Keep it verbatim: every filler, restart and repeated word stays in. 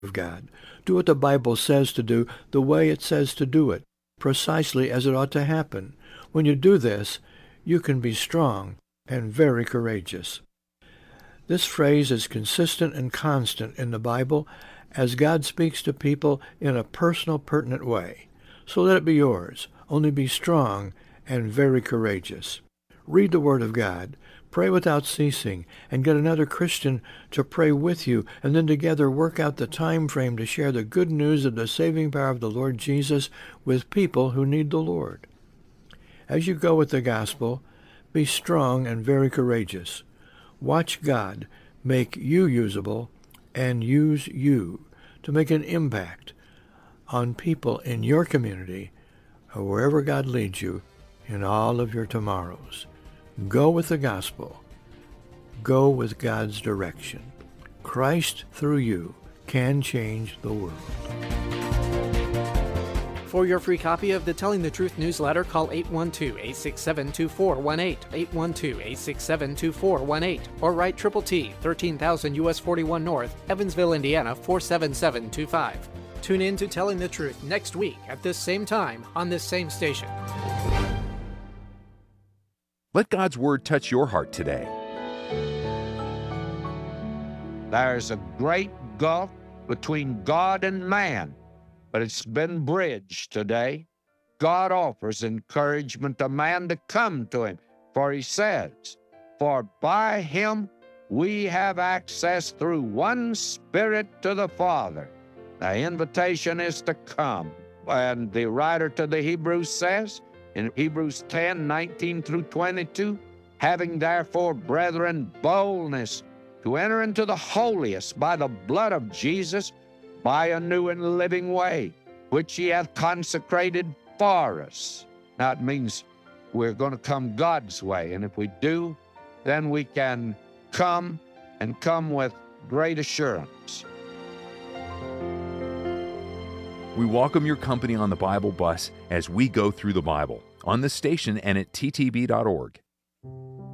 of God. Do what the Bible says to do, the way it says to do it, precisely as it ought to happen. When you do this, you can be strong and very courageous. This phrase is consistent and constant in the Bible as God speaks to people in a personal, pertinent way. So let it be yours. Only be strong and very courageous. Read the Word of God. Pray without ceasing, and get another Christian to pray with you, and then together work out the time frame to share the good news of the saving power of the Lord Jesus with people who need the Lord. As you go with the gospel, be strong and very courageous. Watch God make you usable and use you to make an impact on people in your community or wherever God leads you in all of your tomorrows. Go with the gospel. Go with God's direction. Christ through you can change the world. For your free copy of the Telling the Truth newsletter, call eight one two, eight six seven, two four one eight, eight one two, eight six seven, two four one eight, or write Triple T, thirteen thousand U S forty-one North, Evansville, Indiana, four seven seven two five. Tune in to Telling the Truth next week at this same time on this same station. Let God's Word touch your heart today. There's a great gulf between God and man, but it's been bridged today. God offers encouragement to man to come to him, for he says, "For by him we have access through one Spirit to the Father." The invitation is to come. And the writer to the Hebrews says, in Hebrews ten, nineteen through twenty-two, "Having therefore, brethren, boldness to enter into the holiest by the blood of Jesus, by a new and living way, which he hath consecrated for us." Now it means we're going to come God's way, and if we do, then we can come and come with great assurance. We welcome your company on the Bible Bus as we go through the Bible on this station and at T T B dot org.